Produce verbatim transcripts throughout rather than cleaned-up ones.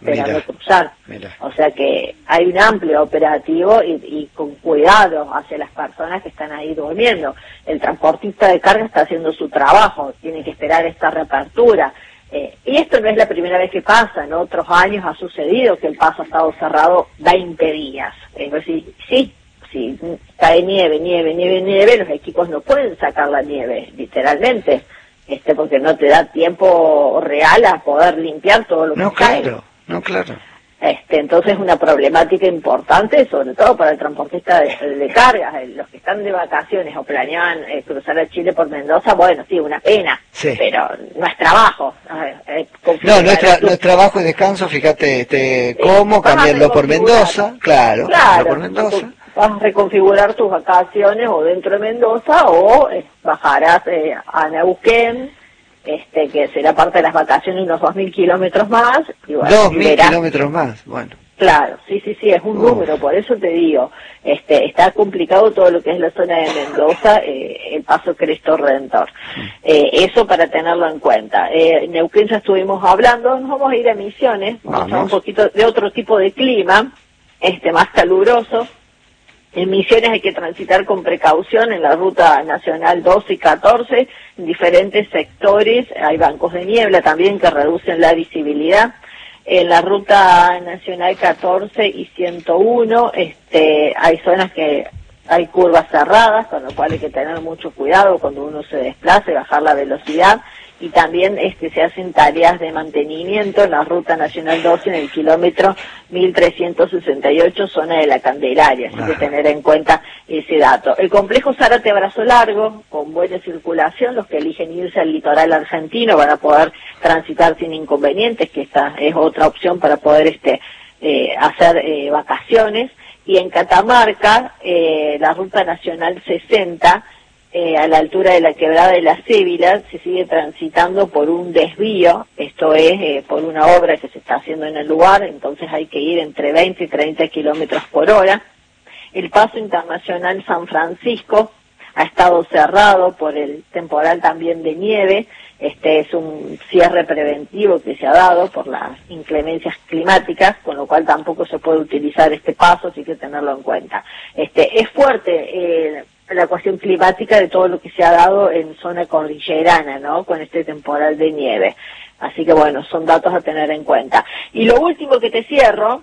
esperando Mira, cruzar. mira. O sea que hay un amplio operativo y, y con cuidado hacia las personas que están ahí durmiendo. El transportista de carga está haciendo su trabajo, tiene que esperar esta reapertura. Eh, y esto no es la primera vez que pasa, en otros años ha sucedido que el paso ha estado cerrado veinte días. Es decir, sí, si cae nieve, nieve, nieve, nieve, los equipos no pueden sacar la nieve, literalmente, este porque no te da tiempo real a poder limpiar todo lo que No, cae. claro, no, claro. Este, entonces es una problemática importante, sobre todo para el transportista de, de cargas. Eh, los que están de vacaciones o planeaban eh, cruzar a Chile por Mendoza, bueno, sí, una pena, Sí. pero no es trabajo. Eh, No, no es, tra no es trabajo y descanso, fíjate, este, cómo vas a cambiarlo por reconfigurar. Mendoza, claro, Claro, cambiarlo por Mendoza. vas a reconfigurar tus vacaciones o dentro de Mendoza o eh, bajarás eh, a Neuquén, este, que será parte de las vacaciones unos dos mil kilómetros más. Y bueno, Dos y mil verás. kilómetros más, bueno. Claro, sí, sí, sí, es un Uf. número, por eso te digo, este, está complicado todo lo que es la zona de Mendoza, eh, el paso Cristo Redentor. Eh, eso para tenerlo en cuenta. Eh, en Neuquén ya estuvimos hablando, nos vamos a ir a Misiones, vamos a hablar un poquito de otro tipo de clima, este, más caluroso. En Misiones hay que transitar con precaución en la ruta nacional doce y catorce, en diferentes sectores, hay bancos de niebla también que reducen la visibilidad. En la ruta nacional catorce y ciento uno, este, hay zonas que hay curvas cerradas, con lo cual hay que tener mucho cuidado cuando uno se desplace, bajar la velocidad, y también este, se hacen tareas de mantenimiento en la ruta nacional doce en el kilómetro mil trescientos sesenta y ocho, zona de la Candelaria, así que tener en cuenta ese dato. El complejo Zárate Brazo Largo, con buena circulación, los que eligen irse al litoral argentino van a poder transitar sin inconvenientes, que esta es otra opción para poder este eh, hacer eh, vacaciones. Y en Catamarca, eh, la ruta nacional sesenta, eh, a la altura de la quebrada de la Cébila, se sigue transitando por un desvío, esto es eh, por una obra que se está haciendo en el lugar, entonces hay que ir entre veinte y treinta kilómetros por hora. El paso internacional San Francisco ha estado cerrado por el temporal también de nieve. Este es un cierre preventivo que se ha dado por las inclemencias climáticas, con lo cual tampoco se puede utilizar este paso, así que tenerlo en cuenta. Este es fuerte eh, la cuestión climática de todo lo que se ha dado en zona cordillerana, ¿no? Con este temporal de nieve. Así que bueno, son datos a tener en cuenta. Y lo último que te cierro,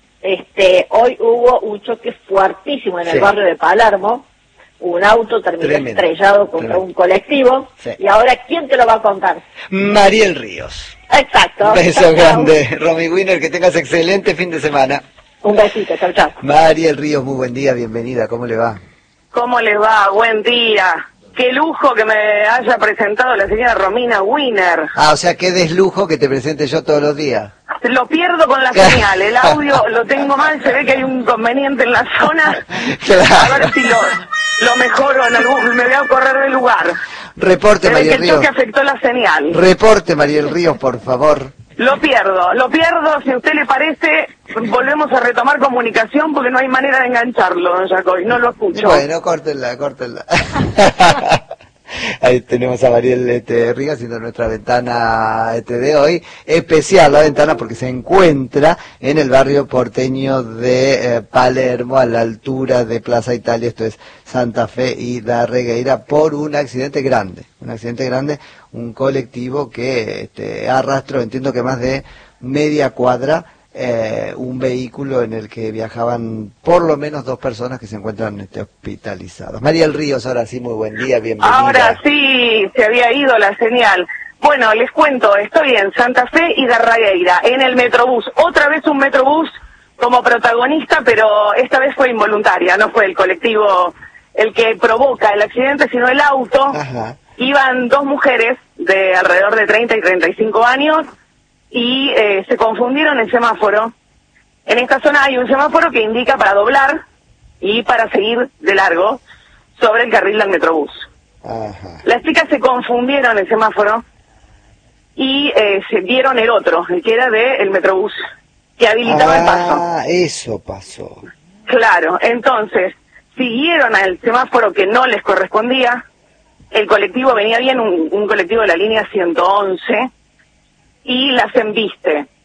este, hoy hubo un choque fuertísimo en el Sí. barrio de Palermo. Un auto terminó Tremendo. estrellado contra Tremendo. un colectivo. Sí. Y ahora, ¿quién te lo va a contar? Mariel Ríos. Exacto. Un beso Chau, chau. grande, Romy Winner, que tengas excelente fin de semana. Un besito, chau, chau. Mariel Ríos, muy buen día, bienvenida, ¿cómo le va? ¿Cómo les va? Buen día. Qué lujo que me haya presentado la señora Romina Winner. Ah, o sea, qué deslujo que te presente yo todos los días. Lo pierdo con la señal, el audio lo tengo mal, se ve que hay un inconveniente en la zona. Claro. A ver si lo, lo mejoro en algún, me voy a correr del lugar. Reporte, Se ve que Mariel el Ríos. choque afectó la señal. Reporte, Mariel Ríos, por favor. Lo pierdo, lo pierdo, si a usted le parece, volvemos a retomar comunicación porque no hay manera de engancharlo, don Jacoy, no lo escucho. Bueno, córtenla, córtenla. Ahí tenemos a Mariel este, Ríos haciendo nuestra ventana este, de hoy. Especial la ventana porque se encuentra en el barrio porteño de eh, Palermo, a la altura de Plaza Italia, esto es Santa Fe y Darregueira, por un accidente grande. Un accidente grande, un colectivo que este, arrastró, entiendo que más de media cuadra, Eh, un vehículo en el que viajaban por lo menos dos personas que se encuentran este, hospitalizados. Mariel Ríos, ahora sí, muy buen día, bienvenida. Ahora sí, se había ido la señal. Bueno, les cuento, estoy en Santa Fe y Darregueira, en el Metrobús. Otra vez un Metrobús como protagonista, pero esta vez fue involuntaria, no fue el colectivo el que provoca el accidente, sino el auto. Ajá. Iban dos mujeres de alrededor de treinta y treinta y cinco años, y eh, se confundieron el semáforo. En esta zona hay un semáforo que indica para doblar y para seguir de largo sobre el carril del Metrobús. Ajá. Las chicas se confundieron el semáforo y eh, se vieron el otro, el que era del Metrobús, que habilitaba ah, el paso. Ah, eso pasó. Claro, entonces siguieron al semáforo que no les correspondía. El colectivo venía bien, un, un colectivo de la línea ciento once, y las embiste.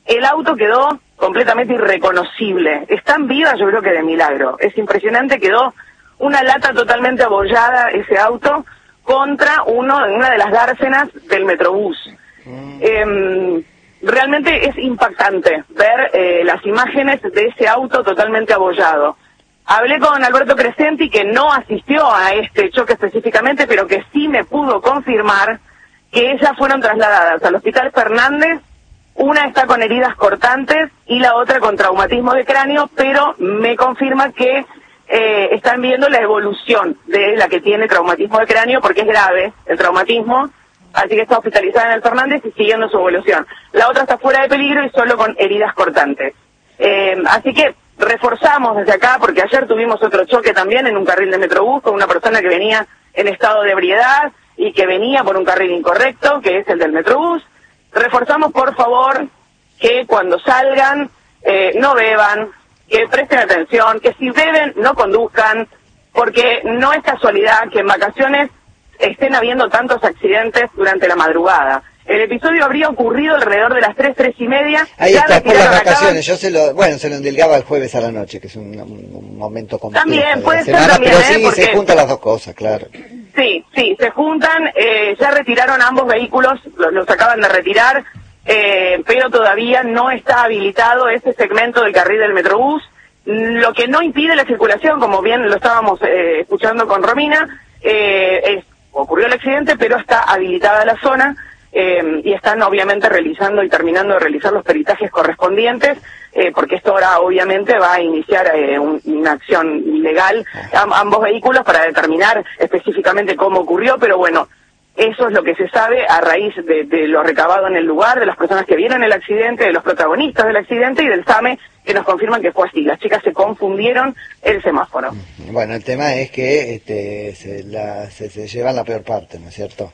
el auto quedó completamente irreconocible. Es tan viva, yo creo que de milagro. Es impresionante, quedó una lata totalmente abollada ese auto contra uno, una de las dársenas del Metrobús. Mm. Eh, realmente es impactante ver eh, las imágenes de ese auto totalmente abollado. Hablé con Alberto Crescenti, que no asistió a este choque específicamente, pero que sí me pudo confirmar que ellas fueron trasladadas al Hospital Fernández. Una está con heridas cortantes y la otra con traumatismo de cráneo, pero me confirma que eh, están viendo la evolución de la que tiene traumatismo de cráneo, porque es grave el traumatismo, así que está hospitalizada en el Fernández y siguiendo su evolución. La otra está fuera de peligro y solo con heridas cortantes. Eh, así que reforzamos desde acá, porque ayer tuvimos otro choque también en un carril de Metrobús con una persona que venía en estado de ebriedad y que venía por un carril incorrecto, que es el del Metrobús. Reforzamos, por favor, que cuando salgan eh, no beban, que presten atención, que si beben no conduzcan, porque no es casualidad que en vacaciones estén habiendo tantos accidentes durante la madrugada. El episodio habría ocurrido alrededor de las tres, tres y media. Ahí está, por las vacaciones. Yo se lo, bueno, se lo endilgaba el jueves a la noche, que es un, un momento complejo. También, puede de ser semana, también, pero ¿eh? sí, Porque se juntan las dos cosas, claro. Sí, sí, se juntan, eh, ya retiraron ambos vehículos, los, los acaban de retirar, eh, pero todavía no está habilitado ese segmento del carril del Metrobús, lo que no impide la circulación, como bien lo estábamos eh, escuchando con Romina, eh, es, ocurrió el accidente, pero está habilitada la zona, eh, y están obviamente realizando y terminando de realizar los peritajes correspondientes, eh, porque esto ahora obviamente va a iniciar eh, un, una acción legal a ambos vehículos para determinar específicamente cómo ocurrió, pero bueno, eso es lo que se sabe a raíz de, de lo recabado en el lugar, de las personas que vieron el accidente, de los protagonistas del accidente y del S A M E, que nos confirman que fue así. Las chicas se confundieron el semáforo. Bueno, el tema es que este, se, la, se, se llevan la peor parte, ¿no es cierto?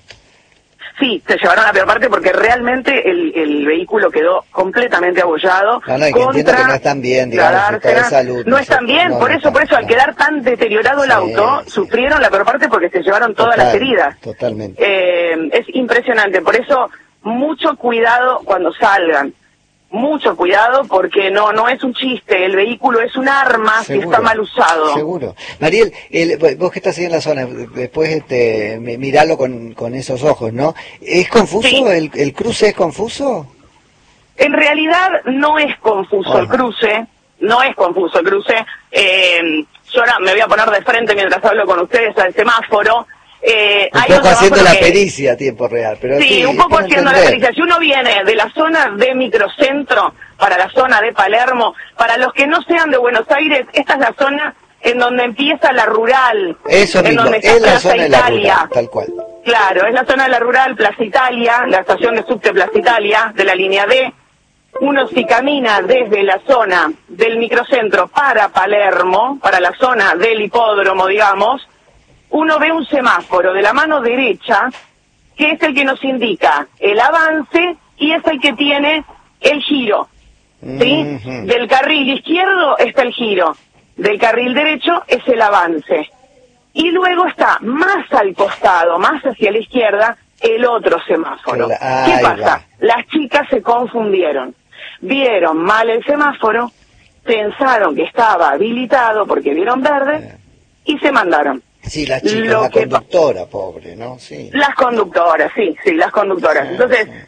Sí, se llevaron la peor parte porque realmente el, el vehículo quedó completamente abollado. No, no, y que entiendo que no están bien, digamos, estado de salud. No están bien, no, por no eso, están, por eso, no. Al quedar tan deteriorado el sí, auto, sí. Sufrieron la peor parte porque se llevaron todas Total, las heridas. Totalmente. Eh, es impresionante, por eso mucho cuidado cuando salgan. Mucho cuidado porque no no es un chiste, el vehículo es un arma que está mal usado. Seguro. Mariel, el, vos que estás ahí en la zona, después este, miralo con, con esos ojos, ¿no? ¿Es confuso? Sí. ¿El, ¿El cruce es confuso? En realidad no es confuso. Ajá. El cruce, no es confuso el cruce. Eh, yo ahora me voy a poner de frente mientras hablo con ustedes al semáforo. Eh, un hay poco haciendo la que... pericia a tiempo real, pero sí, sí, un poco haciendo entender. la pericia. Si uno viene de la zona de Microcentro para la zona de Palermo, para los que no sean de Buenos Aires, esta es la zona en donde empieza la rural, Eso en mismo, donde está es la Plaza zona Italia, de la rural, tal cual. Claro, es la zona de la rural, Plaza Italia, la estación de subte Plaza Italia, de la línea D. Uno si camina desde la zona del Microcentro para Palermo, para la zona del hipódromo, digamos, uno ve un semáforo de la mano derecha, que es el que nos indica el avance y es el que tiene el giro, ¿sí? Uh-huh. Del carril izquierdo está el giro, del carril derecho es el avance. Y luego está más al costado, más hacia la izquierda, el otro semáforo. La... ¿Qué pasa? Va. Las chicas se confundieron, vieron mal el semáforo, pensaron que estaba habilitado porque vieron verde y se mandaron. Sí, las chicas, Lo la que... conductora, pobre, ¿no? Sí. Las conductoras, sí, sí, las conductoras. Sí, Entonces, sí.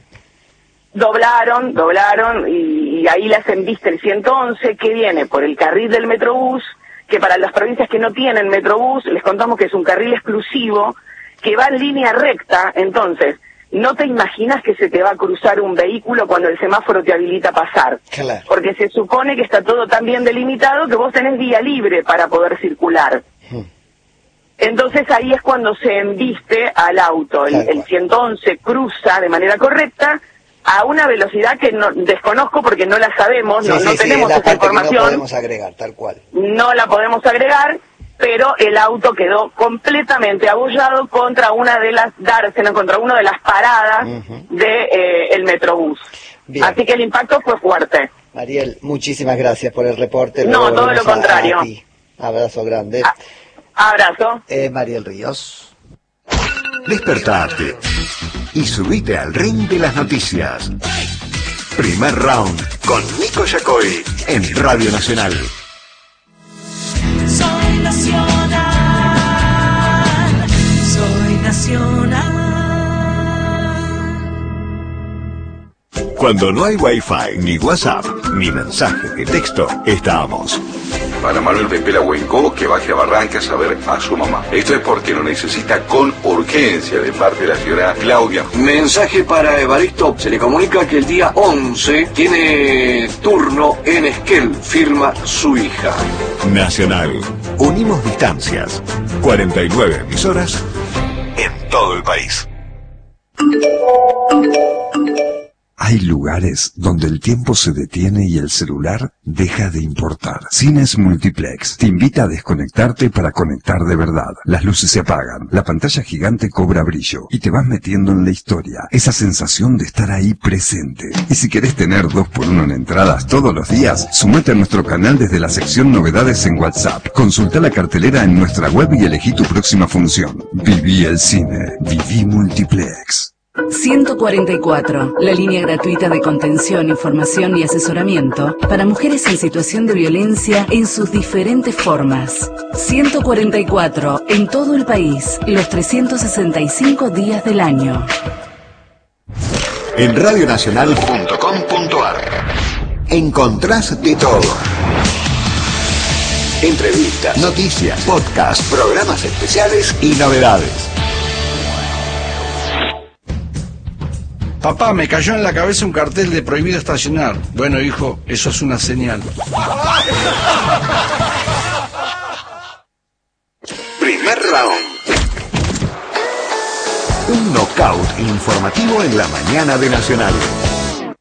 doblaron, doblaron, y, y ahí las embiste el ciento once, que viene por el carril del Metrobús, que para las provincias que no tienen Metrobús, les contamos que es un carril exclusivo, que va en línea recta, entonces, no te imaginas que se te va a cruzar un vehículo cuando el semáforo te habilita a pasar. Claro. Porque se supone que está todo tan bien delimitado que vos tenés vía libre para poder circular. Hmm. Entonces ahí es cuando se embiste al auto, el, el ciento once cruza de manera correcta a una velocidad que no desconozco porque no la sabemos, sí, no, sí, no tenemos sí, esa información. No podemos agregar, tal cual. No la podemos agregar, pero el auto quedó completamente abollado contra una de las dársenas, contra una de las paradas uh-huh. de eh, el Metrobús. Bien. Así que el impacto fue fuerte. Mariel, muchísimas gracias por el reporte. No, todo lo contrario. A ti. Abrazo grande. Ah. Abrazo. Eh, Mariel Ríos. Despertate y subite al ring de las noticias. Primer Round con Nico Yacoy en Radio Nacional. Soy nacional, soy nacional. Cuando no hay Wi-Fi, ni WhatsApp, ni mensaje de texto, estamos. Para Manuel de Pelahuenco, que baje a Barrancas a ver a su mamá. Esto es porque lo necesita con urgencia de parte de la señora Claudia. Mensaje para Evaristo. Se le comunica que el día once tiene turno en Esquel. Firma su hija. Nacional. Unimos distancias. cuarenta y nueve emisoras en todo el país. Hay lugares donde el tiempo se detiene y el celular deja de importar. Cines Multiplex te invita a desconectarte para conectar de verdad. Las luces se apagan, la pantalla gigante cobra brillo y te vas metiendo en la historia. Esa sensación de estar ahí presente. Y si querés tener dos por uno en entradas todos los días, sumate a nuestro canal desde la sección Novedades en WhatsApp. Consulta la cartelera en nuestra web y elegí tu próxima función. Viví el cine. Viví Multiplex. ciento cuarenta y cuatro, la línea gratuita de contención, información y asesoramiento para mujeres en situación de violencia en sus diferentes formas. ciento cuarenta y cuatro, en todo el país, los trescientos sesenta y cinco días del año. En radio nacional punto com punto ar encontrás de todo. Entrevistas, noticias, podcasts, programas especiales y novedades. Papá, me cayó en la cabeza un cartel de prohibido estacionar. Bueno, hijo, eso es una señal. Primer round. Un knockout informativo en la mañana de Nacional.